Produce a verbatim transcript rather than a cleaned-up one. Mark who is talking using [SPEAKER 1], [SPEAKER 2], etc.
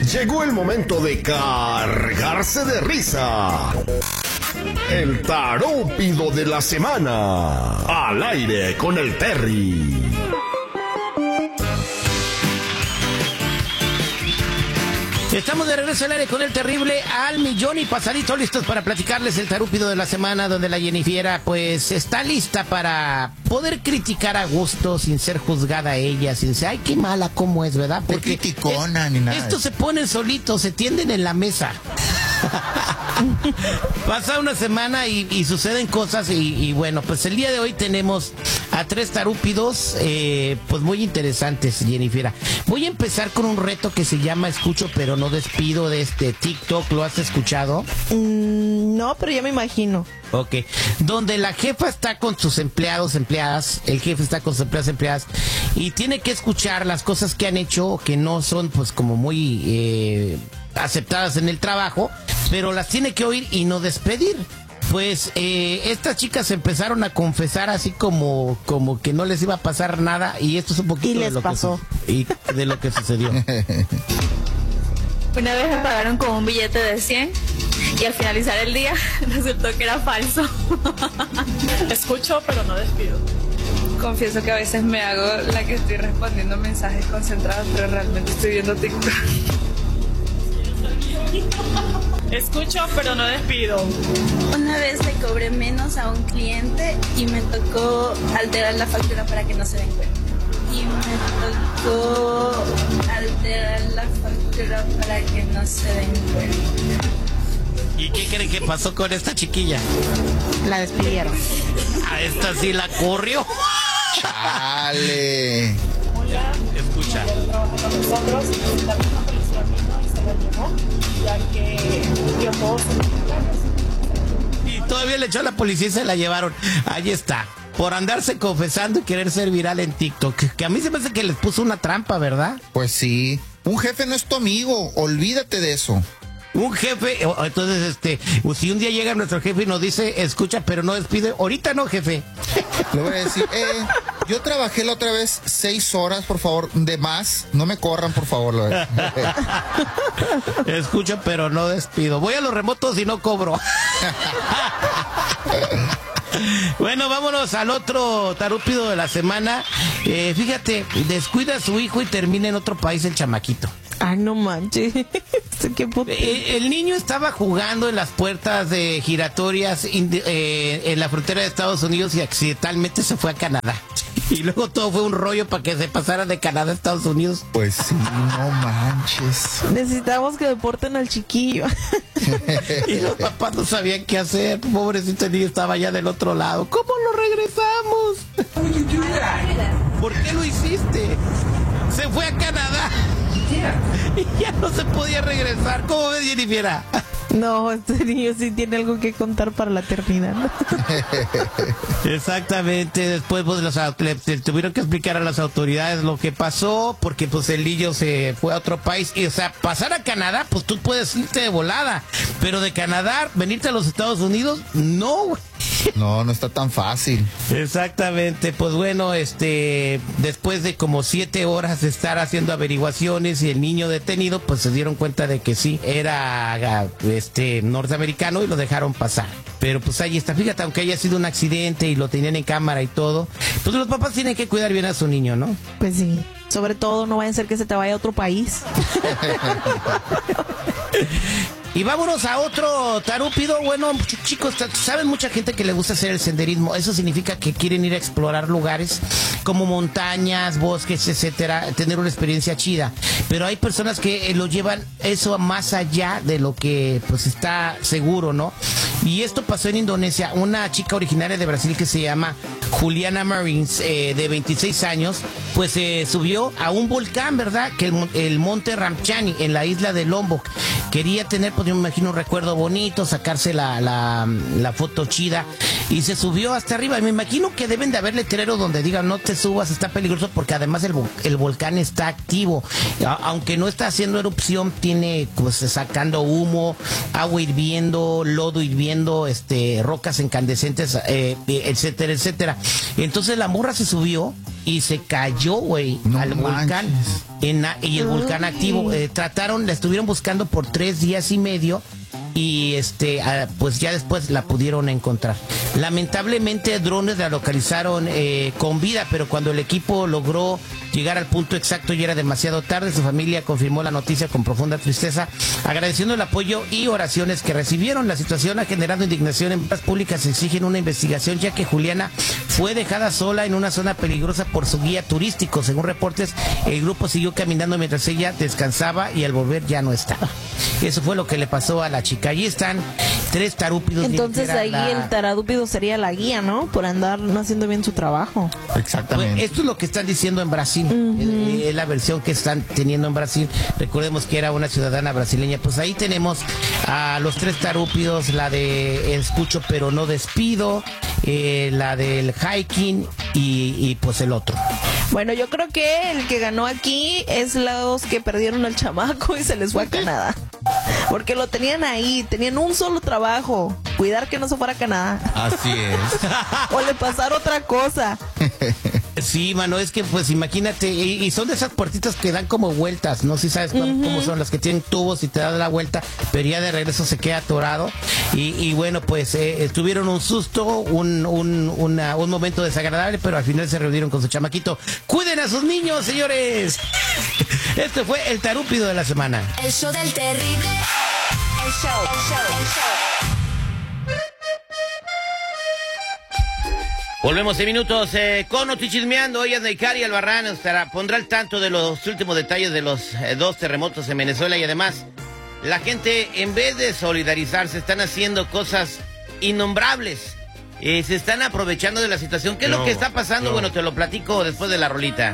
[SPEAKER 1] Llegó el momento de cargarse de risa. El tarúpido de la semana. Al aire con el Terry.
[SPEAKER 2] Estamos de regreso al aire con el terrible al millón y pasadito, listos para platicarles el tarúpido de la semana, donde la Jennifiera pues está lista para poder criticar a gusto sin ser juzgada ella, sin ser, ay, qué mala cómo es, ¿verdad?
[SPEAKER 3] Porque no criticona ni nada.
[SPEAKER 2] Estos se ponen solitos, se tienden en la mesa. Pasa una semana y, y suceden cosas y, y bueno, pues el día de hoy tenemos a tres tarúpidos eh, pues muy interesantes, Jennifiera. Voy a empezar con un reto que se llama Escucho pero no despido, de este TikTok. ¿Lo has escuchado?
[SPEAKER 4] Mm, no, pero ya me imagino.
[SPEAKER 2] Ok, donde la jefa está con sus empleados, empleadas, el jefe está con sus empleados, empleadas, y tiene que escuchar las cosas que han hecho que no son pues como muy eh, aceptadas en el trabajo, pero las tiene que oír y no despedir. Pues eh, estas chicas empezaron a confesar así como, como que no les iba a pasar nada, y esto es un poquito
[SPEAKER 4] y les
[SPEAKER 2] de lo
[SPEAKER 4] pasó.
[SPEAKER 2] que y de lo que sucedió.
[SPEAKER 5] Una vez me pagaron con un billete de cien y al finalizar el día resultó que era falso.
[SPEAKER 6] Escucho, pero no despido.
[SPEAKER 5] Confieso que a veces me hago la que estoy respondiendo mensajes concentrados, pero realmente estoy viendo TikTok.
[SPEAKER 6] Escucho, pero no despido.
[SPEAKER 7] Una vez le cobré menos a un cliente y me tocó alterar la factura para que no se den cuenta. Y me tocó alterar la factura para que no se den cuenta.
[SPEAKER 2] ¿Y qué creen que pasó con esta chiquilla?
[SPEAKER 4] La despidieron.
[SPEAKER 2] A esta sí la corrió.
[SPEAKER 3] Chale.
[SPEAKER 6] Hola.
[SPEAKER 2] Escucha.
[SPEAKER 6] Trabaja con nosotros. La misma policía vino y se la llevó, ya que dio todos sus comentarios.
[SPEAKER 2] Y todavía le echó a la policía y se la llevaron. Ahí está. Por andarse confesando y querer ser viral en TikTok. Que a mí se me hace que les puso una trampa, ¿verdad?
[SPEAKER 3] Pues sí. Un jefe no es tu amigo. Olvídate de eso.
[SPEAKER 2] Un jefe, entonces, este, si un día llega nuestro jefe y nos dice, escucha, pero no despide, ahorita no, jefe.
[SPEAKER 3] Le voy a decir, eh, yo trabajé la otra vez seis horas, por favor, de más. No me corran, por favor.
[SPEAKER 2] Escucho, pero no despido. Voy a los remotos y no cobro. Bueno, vámonos al otro tarúpido de la semana. Eh, fíjate, descuida a su hijo y termina en otro país el chamaquito.
[SPEAKER 4] Ay, no manches. Qué
[SPEAKER 2] eh, el niño estaba jugando en las puertas de giratorias eh, en la frontera de Estados Unidos y accidentalmente se fue a Canadá. Y luego todo fue un rollo para que se pasara de Canadá a Estados Unidos.
[SPEAKER 3] Pues sí, no manches.
[SPEAKER 4] Necesitamos que deporten al chiquillo.
[SPEAKER 2] Y los papás no sabían qué hacer. Pobrecito niño estaba allá del otro lado. ¿Cómo lo regresamos? ¿Por qué lo hiciste? Se fue a Canadá. Y ya no se podía regresar. ¿Cómo ves, Jennifiera?
[SPEAKER 4] No, este niño sí tiene algo que contar para la eternidad.
[SPEAKER 2] Exactamente. Después pues, los, le, le tuvieron que explicar a las autoridades lo que pasó, porque pues el niño se fue a otro país. Y o sea, pasar a Canadá, pues tú puedes irte de volada, pero de Canadá, venirte a los Estados Unidos, no.
[SPEAKER 3] No, no está tan fácil.
[SPEAKER 2] Exactamente, pues bueno, este, después de como siete horas de estar haciendo averiguaciones y el niño detenido, pues se dieron cuenta de que sí, era este norteamericano y lo dejaron pasar. Pero pues ahí está, fíjate, aunque haya sido un accidente y lo tenían en cámara y todo, pues los papás tienen que cuidar bien a su niño, ¿no?
[SPEAKER 4] Pues sí, sobre todo no vaya a ser que se te vaya a otro país.
[SPEAKER 2] Y vámonos a otro tarúpido. Bueno, chicos, saben mucha gente que le gusta hacer el senderismo. Eso significa que quieren ir a explorar lugares como montañas, bosques, etcétera, tener una experiencia chida. Pero hay personas que lo llevan eso más allá de lo que pues está seguro, ¿no? Y esto pasó en Indonesia. Una chica originaria de Brasil que se llama Juliana Marins, eh, de veintiséis años, pues se eh, subió a un volcán, ¿verdad? Que el, el monte Ramchani, en la isla de Lombok. Quería tener, pues yo me imagino, un recuerdo bonito, sacarse la, la, la foto chida, y se subió hasta arriba. Y me imagino que deben de haber letreros donde digan, no te subas, está peligroso, porque además el, el volcán está activo. A, aunque no está haciendo erupción, tiene pues sacando humo, agua hirviendo, lodo hirviendo, este, rocas incandescentes, eh, etcétera, etcétera. Entonces la morra se subió y se cayó, güey,
[SPEAKER 3] No
[SPEAKER 2] al volcán. En, y el volcán activo. Eh, trataron, la estuvieron buscando por tres días y medio. Y este, ah, pues ya después la pudieron encontrar. Lamentablemente drones la localizaron eh, con vida, pero cuando el equipo logró llegar al punto exacto ya era demasiado tarde. Su familia confirmó la noticia con profunda tristeza, agradeciendo el apoyo y oraciones que recibieron. La situación ha generado indignación en plazas públicas. Exigen una investigación ya que Juliana fue dejada sola en una zona peligrosa por su guía turístico. Según reportes, el grupo siguió caminando mientras ella descansaba y al volver ya no estaba. Eso fue lo que le pasó a la chica. Allí están tres tarúpidos.
[SPEAKER 4] Entonces ahí la... el tarúpido sería la guía, ¿no? Por andar no haciendo bien su trabajo.
[SPEAKER 3] Exactamente.
[SPEAKER 2] Pues esto es lo que están diciendo en Brasil. Uh-huh. Es, es la versión que están teniendo en Brasil. Recordemos que era una ciudadana brasileña. Pues ahí tenemos a los tres tarúpidos, la de escucho pero no despido, eh, la del hiking y, y pues el otro.
[SPEAKER 4] Bueno, yo creo que el que ganó aquí es los que perdieron al chamaco y se les fue a Canadá. Porque lo tenían ahí, tenían un solo trabajo, cuidar que no se fuera a Canadá.
[SPEAKER 3] Así es.
[SPEAKER 4] O le pasara otra cosa.
[SPEAKER 2] Sí, mano, es que pues imagínate, y, y son de esas puertitas que dan como vueltas, no sé si sabes uh-huh. cómo son, las que tienen tubos y te dan la vuelta, pero ya de regreso se queda atorado. Y, y bueno, pues eh, tuvieron un susto, un, un, una, un momento desagradable, pero al final se reunieron con su chamaquito. ¡Cuiden a sus niños, señores! Este fue el tarúpido de la semana.
[SPEAKER 8] El show del terrible. El show, el show, el show.
[SPEAKER 2] Volvemos en minutos eh, con Notichismeando. Hoy Neikari Albarrán estará, pondrá al tanto de los últimos detalles de los eh, dos terremotos en Venezuela y además la gente en vez de solidarizarse están haciendo cosas innombrables. Eh, se están aprovechando de la situación. ¿Qué es
[SPEAKER 9] yo,
[SPEAKER 2] lo que está pasando?
[SPEAKER 9] yo.
[SPEAKER 2] Bueno, te lo platico después de la rolita.